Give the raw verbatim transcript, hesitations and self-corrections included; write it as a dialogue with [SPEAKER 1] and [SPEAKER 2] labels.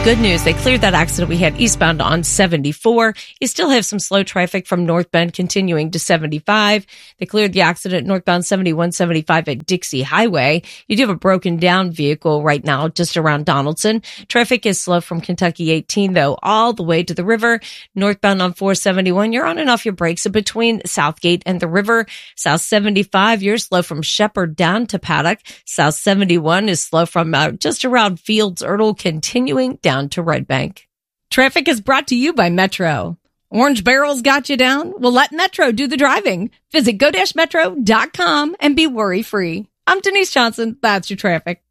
[SPEAKER 1] good news. They cleared that accident we had eastbound on seventy-four. You still have some slow traffic from North Bend continuing to seventy-five. They cleared the accident northbound seventy-one seventy-five at Dixie Highway. You do have a broken down vehicle right now just around Donaldson. Traffic is slow from Kentucky eighteen, though, all the way to the river. Northbound on four seventy-one, you're on and off your brakes between Southgate and the river. South seventy-five, you're slow from Shepherd down to Paddock. South seventy-one is slow from uh, just around Fields Erdel, continuing down to Red Bank. Traffic is brought to you by Metro. Orange Barrel's got you down? Well, let Metro do the driving. Visit go dash metro dot com and be worry-free. I'm Denise Johnson. That's your traffic.